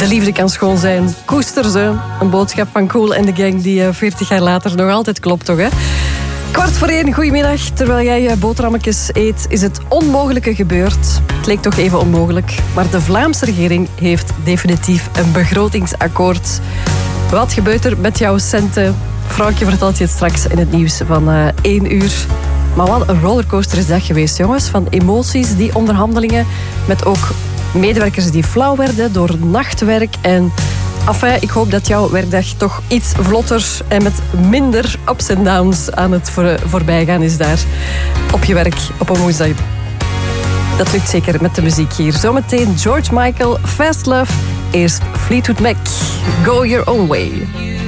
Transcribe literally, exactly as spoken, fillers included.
De liefde kan schoon zijn. Koester ze. Een boodschap van Kool en de Gang die veertig jaar later nog altijd klopt, toch, hè? Kwart voor één, goedemiddag. Terwijl jij je boterhammetjes eet, is het onmogelijke gebeurd. Het leek toch even onmogelijk. Maar de Vlaamse regering heeft definitief een begrotingsakkoord. Wat gebeurt er met jouw centen? Frankje vertelt je het straks in het nieuws van uh, één uur. Maar wat een rollercoaster is dat geweest, jongens. Van emoties, die onderhandelingen. Met ook medewerkers die flauw werden door nachtwerk. En enfin, ik hoop dat jouw werkdag toch iets vlotter en met minder ups en downs aan het voor, voorbijgaan is daar op je werk op een woensdag. Dat lukt zeker met de muziek hier. Zometeen George Michael, Fast Love. Eerst Fleetwood Mac, Go Your Own Way.